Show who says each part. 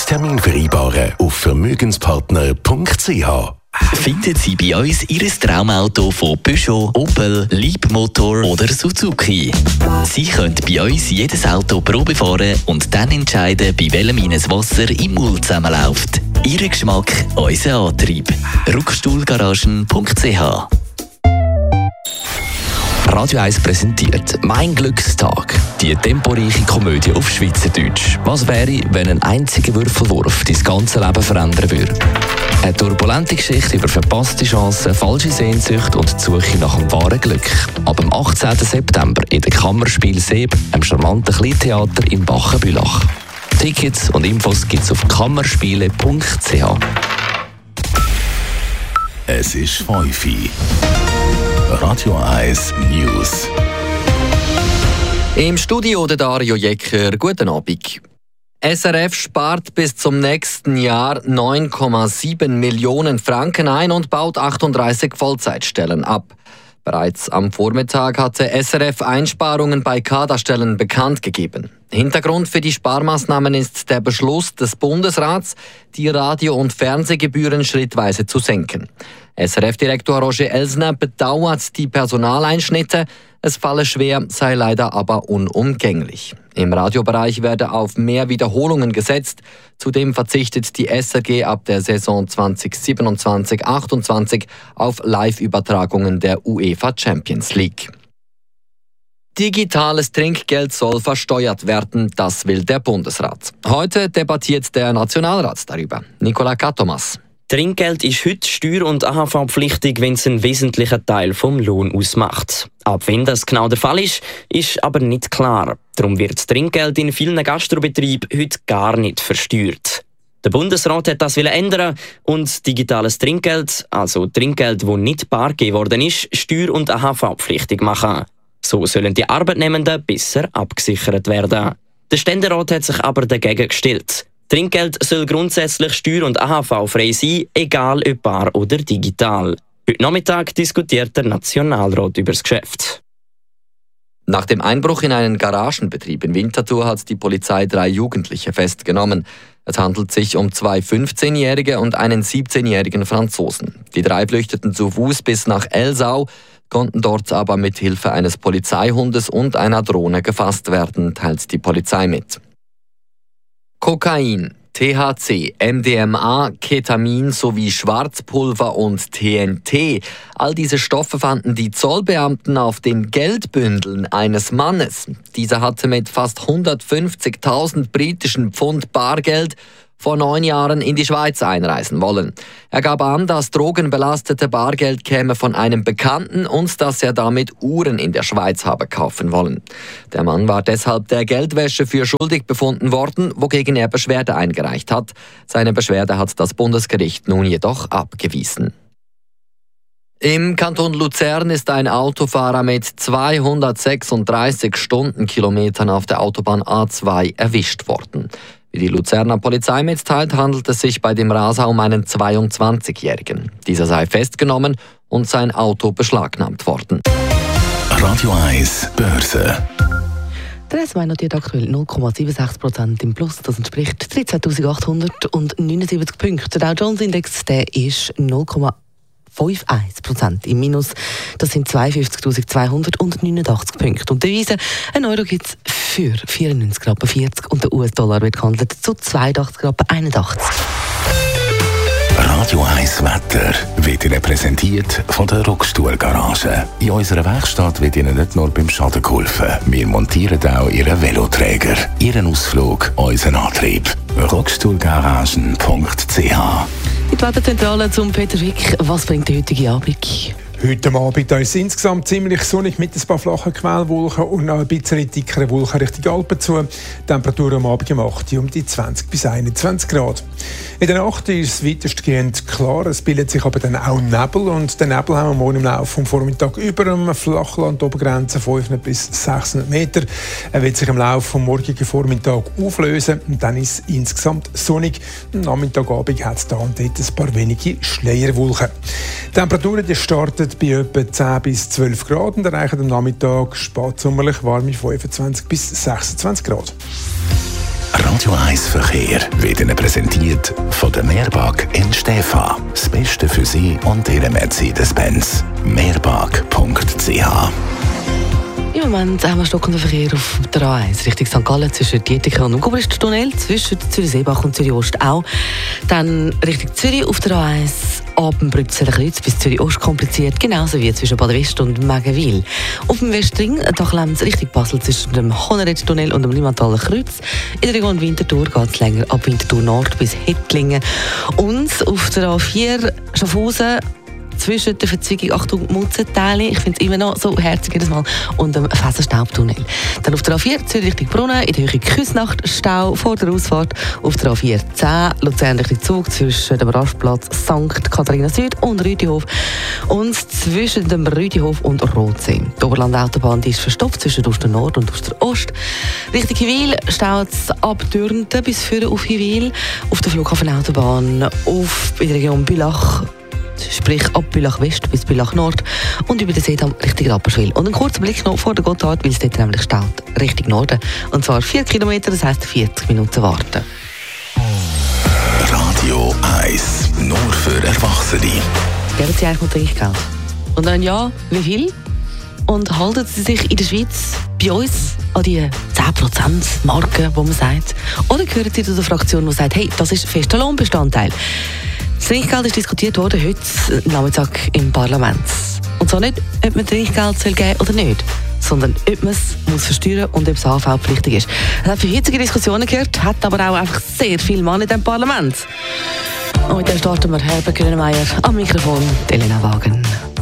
Speaker 1: Termin vereinbaren auf vermögenspartner.ch.
Speaker 2: Finden Sie bei uns Ihr Traumauto von Peugeot, Opel, Leapmotor oder Suzuki. Sie können bei uns jedes Auto Probe fahren und dann entscheiden, bei welchem Ihnen das Wasser im Mund zusammenläuft. Ihr Geschmack, unser Antrieb. Ruckstuhlgaragen.ch. Radio 1 präsentiert «Mein Glückstag», die temporeiche Komödie auf Schweizerdeutsch. Was wäre, wenn ein einziger Würfelwurf dein ganze Leben verändern würde? Eine turbulente Geschichte über verpasste Chancen, falsche Sehnsucht und die Suche nach dem wahren Glück. Ab dem 18. September in der Kammerspiel Seeb, einem charmanten Kleintheater in Bachenbülach. Tickets und Infos gibt's auf kammerspiele.ch.
Speaker 1: Es ist 5 Uhr. Radio 1 News.
Speaker 3: Im Studio der Dario Jecker. Guten Abend. SRF spart bis zum nächsten Jahr 9,7 Millionen Franken ein und baut 38 Vollzeitstellen ab. Bereits am Vormittag hatte SRF Einsparungen bei Kaderstellen bekannt gegeben. Hintergrund für die Sparmaßnahmen ist der Beschluss des Bundesrats, die Radio- und Fernsehgebühren schrittweise zu senken. SRF-Direktor Roger Elsner bedauert die Personaleinschnitte. Es falle schwer, sei leider aber unumgänglich. Im Radiobereich werde auf mehr Wiederholungen gesetzt. Zudem verzichtet die SRG ab der Saison 2027/28 auf Live-Übertragungen der UEFA Champions League. Digitales Trinkgeld soll versteuert werden, das will der Bundesrat. Heute debattiert der Nationalrat darüber. Nicola Katomas.
Speaker 4: Trinkgeld ist heute steuer- und AHV-pflichtig, wenn es einen wesentlichen Teil vom Lohn ausmacht. Ab wann das genau der Fall ist, ist aber nicht klar. Darum wird das Trinkgeld in vielen Gastrobetrieben heute gar nicht versteuert. Der Bundesrat hat das ändern und digitales Trinkgeld, also Trinkgeld, das nicht bar gegeben worden ist, steuer- und AHV-pflichtig machen. So sollen die Arbeitnehmenden besser abgesichert werden. Der Ständerat hat sich aber dagegen gestellt. Trinkgeld soll grundsätzlich steuer- und AHV-frei sein, egal ob bar oder digital. Heute Nachmittag diskutiert der Nationalrat über das Geschäft.
Speaker 3: Nach dem Einbruch in einen Garagenbetrieb in Winterthur hat die Polizei 3 Jugendliche festgenommen. Es handelt sich um 2 15-Jährige und einen 17-jährigen Franzosen. Die 3 flüchteten zu Fuß bis nach Elsau, konnten dort aber mit Hilfe eines Polizeihundes und einer Drohne gefasst werden, teilt die Polizei mit. Kokain, THC, MDMA, Ketamin sowie Schwarzpulver und TNT. All diese Stoffe fanden die Zollbeamten auf den Geldbündeln eines Mannes. Dieser hatte mit fast 150.000 britischen Pfund Bargeld vor 9 Jahren in die Schweiz einreisen wollen. Er gab an, das drogenbelastete Bargeld käme von einem Bekannten und dass er damit Uhren in der Schweiz habe kaufen wollen. Der Mann war deshalb der Geldwäsche für schuldig befunden worden, wogegen er Beschwerde eingereicht hat. Seine Beschwerde hat das Bundesgericht nun jedoch abgewiesen. Im Kanton Luzern ist ein Autofahrer mit 236 Stundenkilometern auf der Autobahn A2 erwischt worden. Wie die Luzerner Polizei mitteilt, handelt es sich bei dem Raser um einen 22-Jährigen. Dieser sei festgenommen und sein Auto beschlagnahmt worden.
Speaker 1: Radio 1 Börse.
Speaker 5: Der SWI notiert aktuell 0,76% im Plus. Das entspricht 13.879 Punkten. Der Dow Jones Index ist 0,51% im Minus. Das sind 52.289 Punkte. Und Devise, ein Euro gibt es für 94,40 Rappen und der US-Dollar wird gehandelt zu 82,81 Rappen.
Speaker 1: Radio 1 Wetter wird Ihnen präsentiert von der Ruckstuhlgarage. In unserer Werkstatt wird Ihnen nicht nur beim Schaden geholfen. Wir montieren auch Ihren Veloträger, Ihren Ausflug, unseren Antrieb. Ruckstuhlgaragen.ch.
Speaker 5: Die Wetterzentrale zum Peter Wick. Was bringt der heutige Abend?
Speaker 6: Heute Abend ist es insgesamt ziemlich sonnig mit ein paar flachen Quellwolken und noch ein bisschen dickere Wolken Richtung Alpen zu. Die Temperatur am Abend um 8 um die 20 bis 21 Grad. In der Nacht ist es weitestgehend klar, es bildet sich aber dann auch Nebel und den Nebel haben wir morgen im Laufe vom Vormittag über dem Flachland Obergrenze 500 bis 600 Meter. Er wird sich im Laufe vom morgigen Vormittag auflösen und dann ist es insgesamt sonnig. Am Nachmittagabend hat es da und dort ein paar wenige Schleierwolken. Die Temperaturen die starten bei etwa 10 bis 12 Grad und erreichen am Nachmittag spätsommerlich warme 25 bis 26 Grad.
Speaker 1: Radio 1 Verkehr wird Ihnen präsentiert von der Meerbag in Stäfa. Das Beste für Sie und Ihre Mercedes-Benz. Meerbag.ch.
Speaker 5: Im Moment haben wir stockenden Verkehr auf der A1 Richtung St. Gallen zwischen Dietikon und dem Gubristunnel, zwischen Zürich-Seebach und Zürich-Ost auch. Dann Richtung Zürich auf der A1 ab dem Brützeler Kreuz bis Zürich-Ost kompliziert, genauso wie zwischen Bad West und Megenwil. Auf dem Westring, da klemmt es Richtung Basel zwischen dem Honerettunnel und dem Limataler Kreuz. In der Region Winterthur geht es länger ab Winterthur Nord bis Hettlingen. Und auf der A4 Schaffhausen zwischen der Verzweigung Achtung Mutzenteile, ich finde es immer noch so herzig jedes Mal, und dem Faserstaubtunnel. Dann auf der A4 Zürich Richtung Brunnen, in der Höhe Küsnacht, Stau vor der Ausfahrt. Auf der A4 10 Luzern Richtung Zug zwischen dem Rastplatz St. Katharina Süd und Rüdihof. Und zwischen dem Rüdihof und Rotsee. Die Oberland-Autobahn ist verstopft zwischen Oster Nord und Oster Ost. Richtung Hiwil staut es ab Dürnten bis Führen auf Hiwil. Auf der Flughafenautobahn in der Region Bülach, sprich ab Bülach West bis Bülach Nord und über den Seedamm Richtung Rapperswil. Und ein kurzer Blick noch vor der Gotthard, weil es dort nämlich staut, Richtung Norden. Und zwar 4 Kilometer, das heisst 40 Minuten warten.
Speaker 1: Radio 1, nur für Erwachsene.
Speaker 5: Geben Sie eigentlich noch Trinkgeld? Und dann ja, wie viel? Und halten Sie sich in der Schweiz bei uns an die 10%-Marke, die man sagt? Oder gehören Sie zu der Fraktion, die sagt, hey, das ist fester Lohnbestandteil? Das Trinkgeld ist diskutiert worden heute Nachmittag im Parlament. Und zwar nicht, ob man Trinkgeld geben soll oder nicht, sondern ob man es versteuern muss und ob es AHV-pflichtig ist. Es hat für hitzige Diskussionen gehört, hat aber auch einfach sehr viel Mann in diesem Parlament. Und mit dem starten wir Herbert Grönemeyer am Mikrofon, Elena Wagen.